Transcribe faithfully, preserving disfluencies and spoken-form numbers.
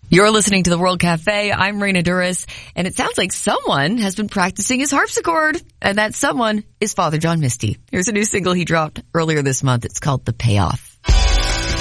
You're listening to the World Cafe. I'm Raina Duras, and it sounds like someone has been practicing his harpsichord, and that someone is Father John Misty. Here's a new single he dropped earlier this month. It's called The Payoff.